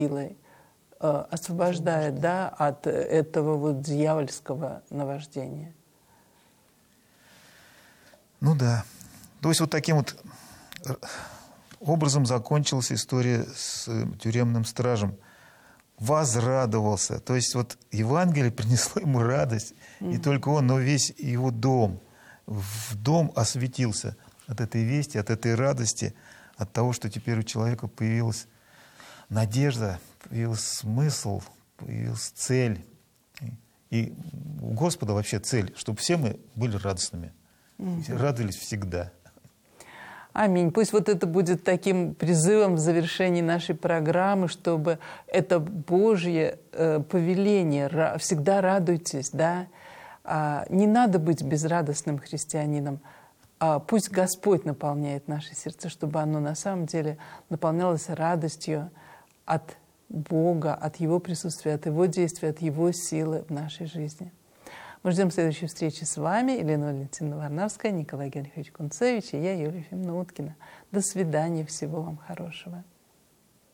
силой, освобождает, да, от этого вот дьявольского наваждения. Ну да. То есть вот таким вот образом закончилась история с тюремным стражем. Возрадовался. То есть вот Евангелие принесло ему радость. Не только он, но весь его дом. В дом осветился от этой вести, от этой радости, от того, что теперь у человека появилась надежда, появился смысл, появилась цель. И у Господа вообще цель, чтобы все мы были радостными. Радовались всегда. Аминь. Пусть вот это будет таким призывом в завершении нашей программы, чтобы это Божье повеление, всегда радуйтесь, да. Не надо быть безрадостным христианином. Пусть Господь наполняет наши сердца, чтобы оно на самом деле наполнялось радостью от Бога, от Его присутствия, от Его действия, от Его силы в нашей жизни. Мы ждем следующей встречи с вами. Елена Валентиновна Варнавская, Николай Генрихович Кунцевич и я, Юлия Ефимовна Уткина. До свидания. Всего вам хорошего.